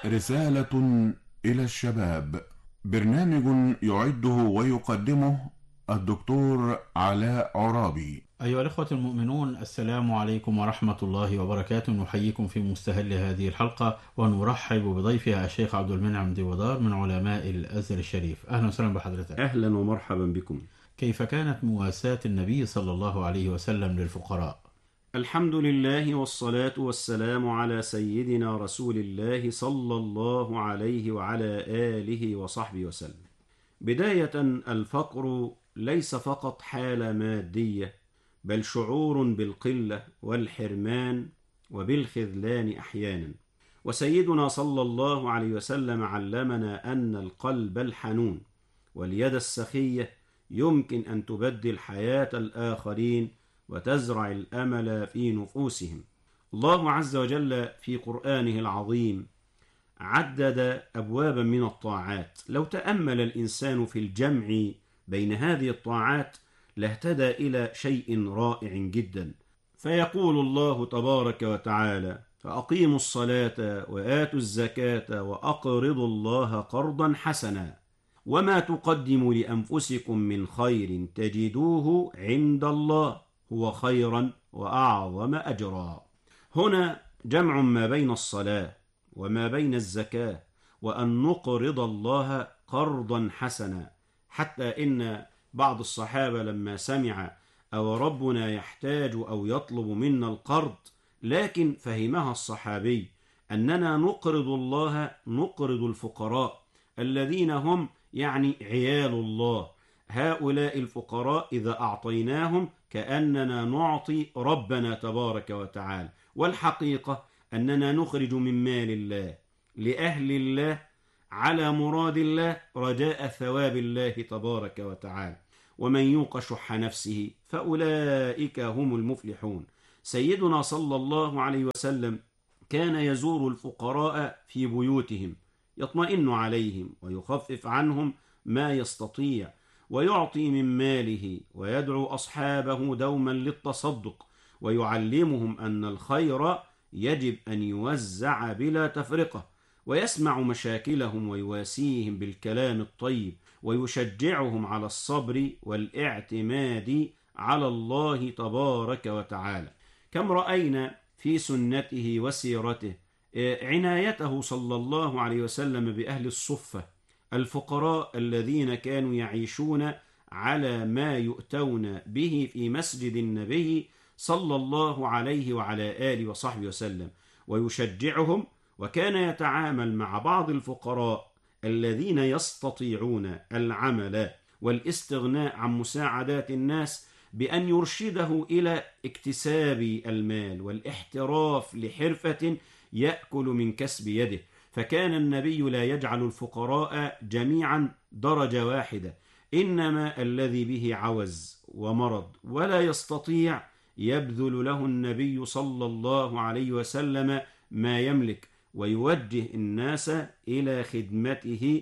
رسالة إلى الشباب، برنامج يعده ويقدمه الدكتور علاء عرابي. أيها الإخوة المؤمنون، السلام عليكم ورحمة الله وبركاته. نحييكم في مستهل هذه الحلقة ونرحب بضيفها الشيخ عبد المنعم ديودار من علماء الأزهر الشريف. أهلا وسهلا بحضرتك. أهلا ومرحبا بكم. كيف كانت مواساة النبي صلى الله عليه وسلم للفقراء؟ الحمد لله والصلاة والسلام على سيدنا رسول الله صلى الله عليه وعلى آله وصحبه وسلم. بداية، الفقر ليس فقط حالة مادية، بل شعور بالقلة والحرمان وبالخذلان أحيانا. وسيدنا صلى الله عليه وسلم علمنا أن القلب الحنون واليد السخية يمكن أن تبدل حياة الآخرين وتزرع الأمل في نفوسهم. الله عز وجل في قرآنه العظيم عدد أبوابا من الطاعات، لو تأمل الإنسان في الجمع بين هذه الطاعات لاهتدى إلى شيء رائع جدا. فيقول الله تبارك وتعالى: فأقيموا الصلاة وآتوا الزكاة وأقرضوا الله قرضا حسنا وما تقدموا لأنفسكم من خير تجدوه عند الله هو خيرا وأعظم أجرا. هنا جمع ما بين الصلاة وما بين الزكاة، وأن نقرض الله قرضا حسنا، حتى إن بعض الصحابة لما سمع أو ربنا يحتاج أو يطلب منا القرض، لكن فهمها الصحابي أننا نقرض الله، نقرض الفقراء الذين هم عيال الله. هؤلاء الفقراء إذا أعطيناهم كأننا نعطي ربنا تبارك وتعالى، والحقيقة أننا نخرج من مال الله لأهل الله على مراد الله رجاء ثواب الله تبارك وتعالى. ومن يوق شح نفسه فأولئك هم المفلحون. سيدنا صلى الله عليه وسلم كان يزور الفقراء في بيوتهم، يطمئن عليهم ويخفف عنهم ما يستطيع، ويعطي من ماله، ويدعو أصحابه دوما للتصدق، ويعلمهم أن الخير يجب أن يوزع بلا تفرقة، ويسمع مشاكلهم ويواسيهم بالكلام الطيب، ويشجعهم على الصبر والاعتماد على الله تبارك وتعالى. كم رأينا في سنته وسيرته عنايته صلى الله عليه وسلم بأهل الصفة الفقراء الذين كانوا يعيشون على ما يؤتون به في مسجد النبي صلى الله عليه وعلى آله وصحبه وسلم، ويشجعهم. وكان يتعامل مع بعض الفقراء الذين يستطيعون العمل والاستغناء عن مساعدات الناس بأن يرشده إلى اكتساب المال والاحتراف لحرفة يأكل من كسب يده. فكان النبي لا يجعل الفقراء جميعا درجة واحدة، إنما الذي به عوز ومرض ولا يستطيع يبذل له النبي صلى الله عليه وسلم ما يملك، ويوجه الناس إلى خدمته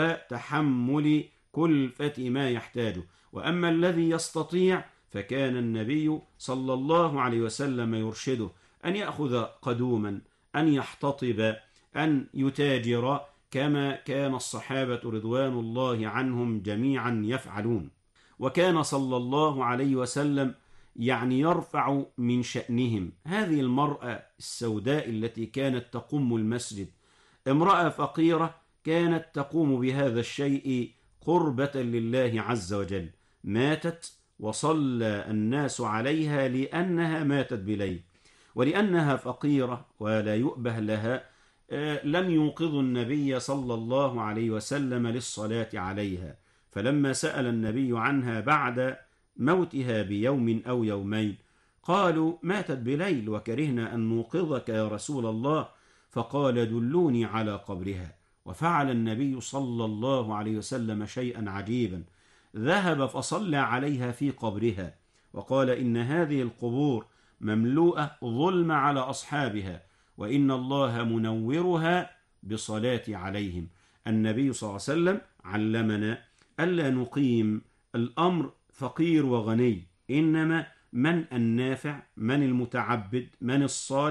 وتحمل كلفة ما يحتاجه. وأما الذي يستطيع فكان النبي صلى الله عليه وسلم يرشده أن يأخذ قدوما، أن يحتطب، أن يتاجر، كما كان الصحابة رضوان الله عنهم جميعا يفعلون. وكان صلى الله عليه وسلم يرفع من شأنهم. هذه المرأة السوداء التي كانت تقوم المسجد، امرأة فقيرة كانت تقوم بهذا الشيء قربة لله عز وجل، ماتت وصلى الناس عليها لأنها ماتت بليل، ولأنها فقيرة ولا يؤبه لها لم يوقظوا النبي صلى الله عليه وسلم للصلاة عليها. فلما سأل النبي عنها بعد موتها بيوم أو يومين قالوا: ماتت بليل وكرهنا أن نوقظك يا رسول الله. فقال: دلوني على قبرها. وفعل النبي صلى الله عليه وسلم شيئا عجيبا، ذهب فصلى عليها في قبرها، وقال: إن هذه القبور مملوءة ظلم على أصحابها، وإن الله منورها بصلاة عليهم. النبي صلى الله عليه وسلم علمنا ألا نقيم الأمر فقير وغني، إنما من النافع، من المتعبد، من الصالح،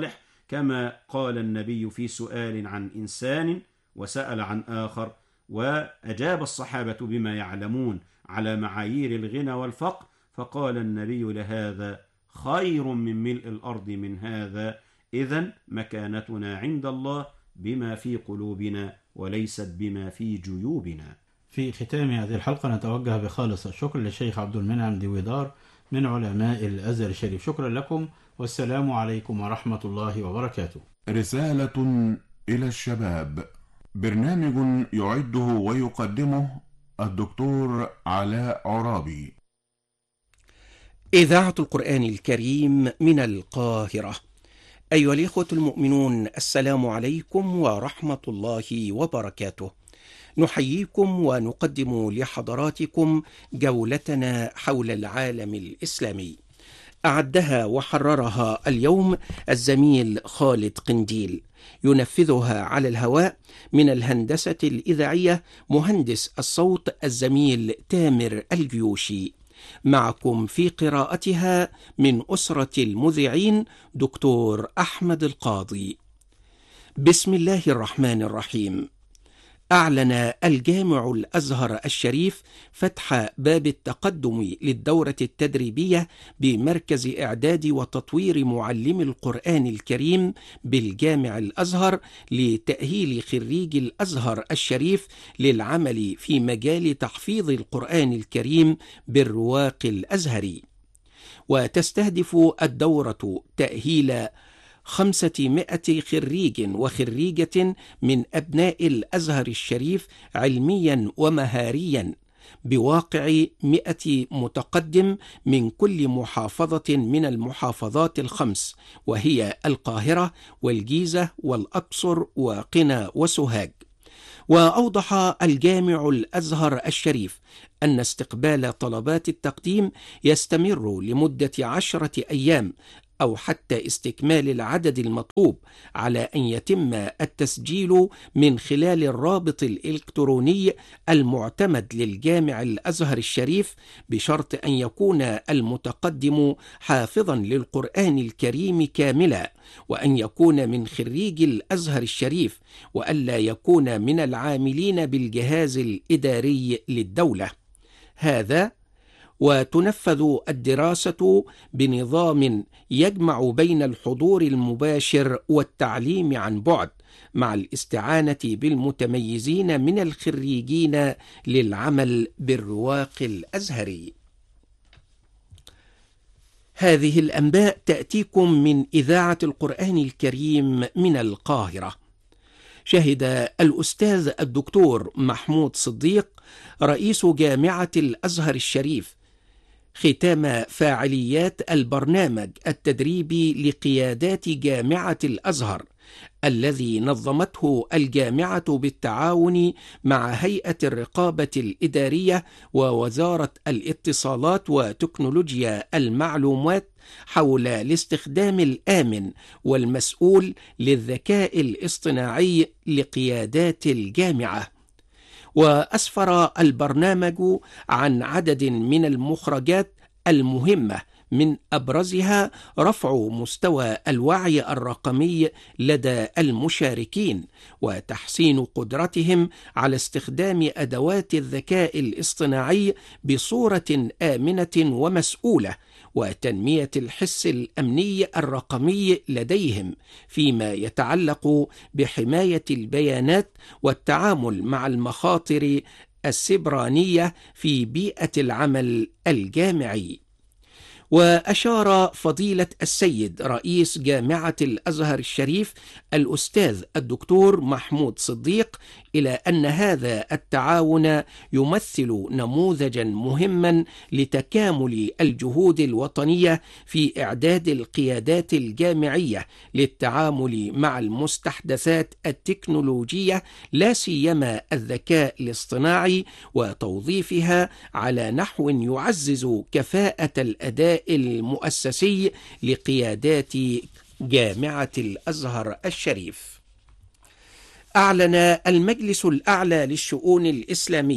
كما قال النبي في سؤال عن إنسان وسأل عن آخر، وأجاب الصحابة بما يعلمون على معايير الغنى والفقر، فقال النبي لهذا: خير من ملء الأرض من هذا. إذن مكانتنا عند الله بما في قلوبنا وليست بما في جيوبنا. في ختام هذه الحلقة نتوجه بخالص الشكر للشيخ عبد المنعم ديويدار من علماء الأزهر الشريف. شكرا لكم، والسلام عليكم ورحمة الله وبركاته. رسالة إلى الشباب، برنامج يعده ويقدمه الدكتور علاء عرابي. إذاعة القرآن الكريم من القاهرة. أيها الإخوة المؤمنون، السلام عليكم ورحمة الله وبركاته. نحييكم ونقدم لحضراتكم جولتنا حول العالم الإسلامي. أعدها وحررها اليوم الزميل خالد قنديل، ينفذها على الهواء من الهندسة الإذاعية مهندس الصوت الزميل تامر الجيوشي. معكم في قراءتها من أسرة المذيعين دكتور أحمد القاضي. بسم الله الرحمن الرحيم. أعلن الجامع الأزهر الشريف فتح باب التقدم للدورة التدريبية بمركز إعداد وتطوير معلم القرآن الكريم بالجامع الأزهر لتأهيل خريجي الأزهر الشريف للعمل في مجال تحفيظ القرآن الكريم بالرواق الأزهري. وتستهدف الدورة تأهيل 500 خريج وخريجة من أبناء الأزهر الشريف علميا ومهاريا، بواقع 100 متقدم من كل محافظة من المحافظات الخمس، وهي القاهرة والجيزة والأقصر وقنا وسوهاج. وأوضح الجامع الأزهر الشريف أن استقبال طلبات التقديم يستمر لمدة 10 أيام أو حتى استكمال العدد المطلوب، على أن يتم التسجيل من خلال الرابط الإلكتروني المعتمد للجامع الأزهر الشريف، بشرط أن يكون المتقدم حافظا للقرآن الكريم كاملا، وأن يكون من خريج الأزهر الشريف، وألا يكون من العاملين بالجهاز الإداري للدولة. هذا وتنفذ الدراسة بنظام يجمع بين الحضور المباشر والتعليم عن بعد، مع الاستعانة بالمتميزين من الخريجين للعمل بالرواق الأزهري. هذه الأنباء تأتيكم من إذاعة القرآن الكريم من القاهرة. شهد الأستاذ الدكتور محمود صديق رئيس جامعة الأزهر الشريف ختام فاعليات البرنامج التدريبي لقيادات جامعة الأزهر الذي نظمته الجامعة بالتعاون مع هيئة الرقابة الإدارية ووزارة الاتصالات وتكنولوجيا المعلومات، حول الاستخدام الآمن والمسؤول للذكاء الاصطناعي لقيادات الجامعة. وأسفر البرنامج عن عدد من المخرجات المهمة، من أبرزها رفع مستوى الوعي الرقمي لدى المشاركين، وتحسين قدرتهم على استخدام أدوات الذكاء الاصطناعي بصورة آمنة ومسؤولة، وتنمية الحس الأمني الرقمي لديهم فيما يتعلق بحماية البيانات والتعامل مع المخاطر السيبرانية في بيئة العمل الجامعي. وأشار فضيلة السيد رئيس جامعة الأزهر الشريف الأستاذ الدكتور محمود صديق إلى أن هذا التعاون يمثل نموذجا مهما لتكامل الجهود الوطنية في إعداد القيادات الجامعية للتعامل مع المستحدثات التكنولوجية، لا سيما الذكاء الاصطناعي، وتوظيفها على نحو يعزز كفاءة الأداء المؤسسي لقيادات جامعة الأزهر الشريف. أعلن المجلس الأعلى للشؤون الإسلامية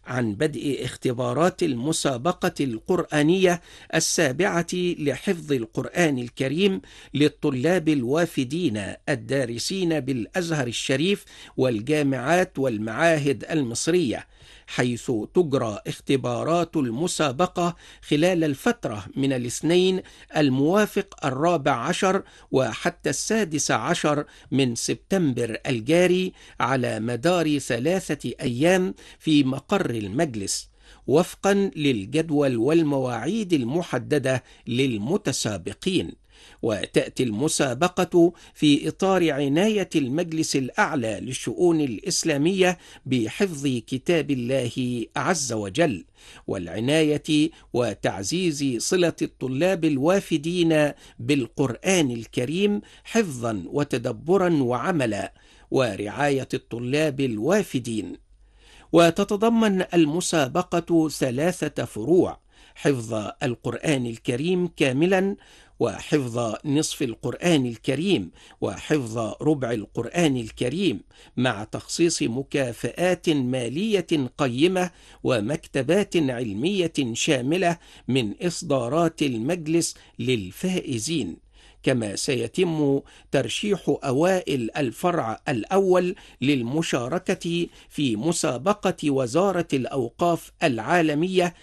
عن بدء اختبارات المسابقة القرآنية السابعة لحفظ القرآن الكريم للطلاب الوافدين الدارسين بالأزهر الشريف والجامعات والمعاهد المصرية، حيث تجرى اختبارات المسابقة خلال الفترة من الاثنين الموافق 14 وحتى 16 من سبتمبر الجاري على مدار 3 أيام في مقر المجلس، وفقا للجدول والمواعيد المحددة للمتسابقين. وتأتي المسابقة في إطار عناية المجلس الأعلى للشؤون الإسلامية بحفظ كتاب الله عز وجل، والعناية وتعزيز صلة الطلاب الوافدين بالقرآن الكريم حفظا وتدبرا وعملا، ورعاية الطلاب الوافدين. وتتضمن المسابقة 3 فروع: حفظ القرآن الكريم كاملا، وحفظ نصف القرآن الكريم، وحفظ ربع القرآن الكريم، مع تخصيص مكافآت مالية قيمة ومكتبات علمية شاملة من إصدارات المجلس للفائزين. كما سيتم ترشيح أوائل الفرع الأول للمشاركة في مسابقة وزارة الأوقاف العالمية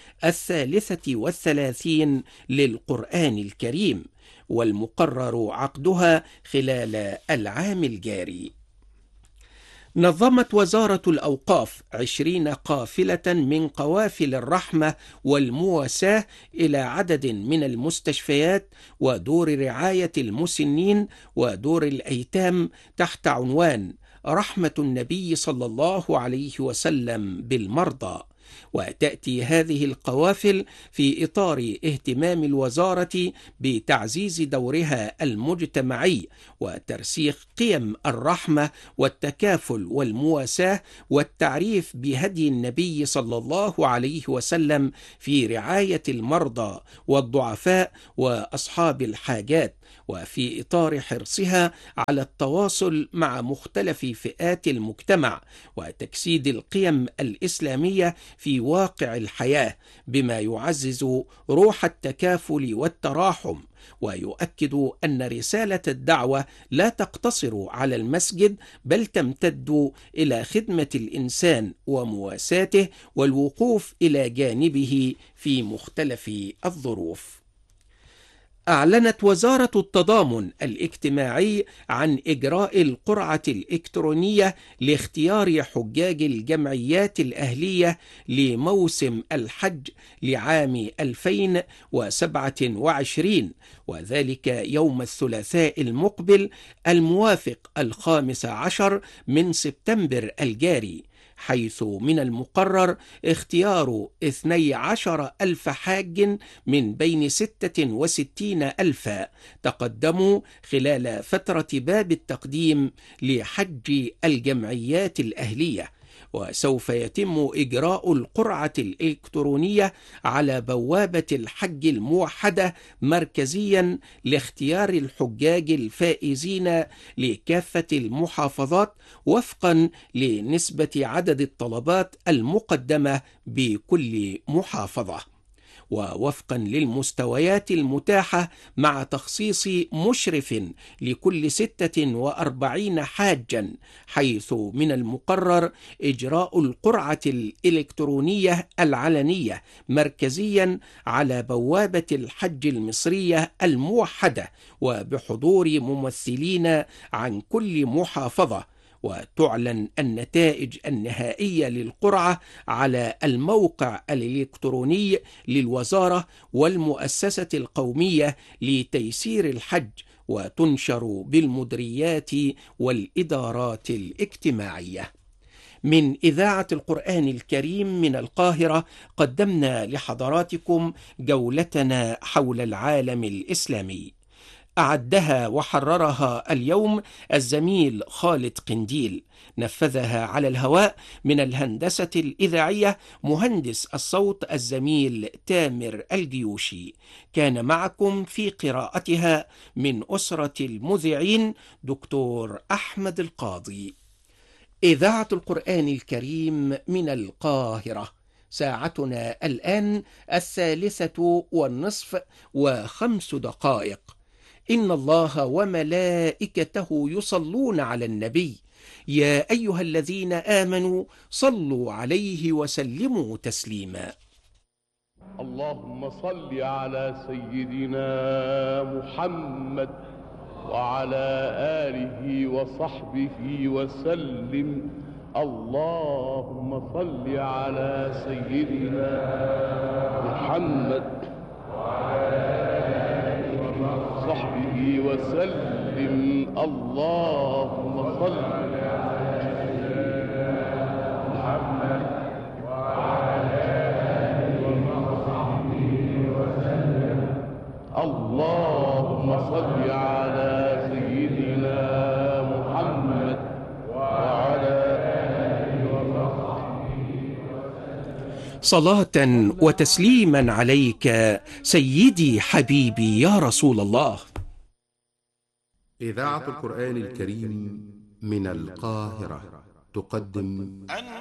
33 للقرآن الكريم، والمقرر عقدها خلال العام الجاري. نظمت وزارة الأوقاف 20 قافلة من قوافل الرحمة والمواساة إلى عدد من المستشفيات ودور رعاية المسنين ودور الأيتام تحت عنوان رحمة النبي صلى الله عليه وسلم بالمرضى. وتأتي هذه القوافل في إطار اهتمام الوزارة بتعزيز دورها المجتمعي وترسيخ قيم الرحمة والتكافل والمواساة والتعريف بهدي النبي صلى الله عليه وسلم في رعاية المرضى والضعفاء وأصحاب الحاجات، وفي إطار حرصها على التواصل مع مختلف فئات المجتمع وتجسيد القيم الإسلامية في واقع الحياة، بما يعزز روح التكافل والتراحم، ويؤكد أن رسالة الدعوة لا تقتصر على المسجد، بل تمتد إلى خدمة الإنسان ومواساته والوقوف إلى جانبه في مختلف الظروف. أعلنت وزارة التضامن الاجتماعي عن إجراء القرعة الإلكترونية لاختيار حجاج الجمعيات الأهلية لموسم الحج لعام 2027، وذلك يوم الثلاثاء المقبل الموافق 15 من سبتمبر الجاري، حيث من المقرر اختيار 12,000 حاج من بين 66,000 تقدموا خلال فترة باب التقديم لحج الجمعيات الأهلية. وسوف يتم إجراء القرعة الإلكترونية على بوابة الحج الموحدة مركزيا لاختيار الحجاج الفائزين لكافة المحافظات وفقا لنسبة عدد الطلبات المقدمة بكل محافظة، ووفقا للمستويات المتاحة، مع تخصيص مشرف لكل 46 حاجا، حيث من المقرر إجراء القرعة الإلكترونية العلنية مركزيا على بوابة الحج المصرية الموحدة وبحضور ممثلين عن كل محافظة. وتعلن النتائج النهائية للقرعة على الموقع الإلكتروني للوزارة والمؤسسة القومية لتيسير الحج، وتنشر بالمديريات والإدارات الاجتماعية. من إذاعة القرآن الكريم من القاهرة قدمنا لحضراتكم جولتنا حول العالم الإسلامي. أعدها وحررها اليوم الزميل خالد قنديل، نفذها على الهواء من الهندسة الإذاعية مهندس الصوت الزميل تامر الجيوشي. كان معكم في قراءتها من أسرة المذيعين دكتور أحمد القاضي. إذاعة القرآن الكريم من القاهرة، ساعتنا الآن 3:05 إن الله وملائكته يصلون على النبي يا أيها الذين آمنوا صلوا عليه وسلموا تسليما. اللهم صل على سيدنا محمد وعلى آله وصحبه وسلم. اللهم صل على سيدنا محمد وعلى آله وصحبه وسلم. اللهم صل على سيدنا محمد وعلى آله وصحبه وسلم. اللهم صل على سيدنا محمد وعلى صلاة وتسليما عليك سيدي حبيبي يا رسول الله. إذاعة القرآن الكريم من القاهرة تقدم